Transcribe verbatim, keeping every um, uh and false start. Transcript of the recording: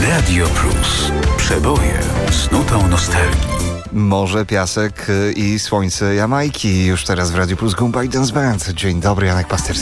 Radio Plus. Przeboje z nutą nostalgii. Morze, piasek i słońce Jamajki. Już teraz w Radio Plus Gumpa i Dance Band. Dzień dobry, Janek Pasterski.